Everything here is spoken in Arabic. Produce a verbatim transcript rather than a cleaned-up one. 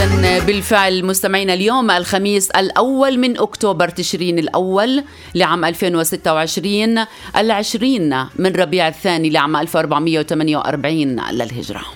إذن بالفعل مستمعينا اليوم الخميس الأول من أكتوبر تشرين الأول لعام ألفين وستة وعشرين، العشرين من ربيع الثاني لعام ألف وأربعمائة وثمانية وأربعين للهجرة.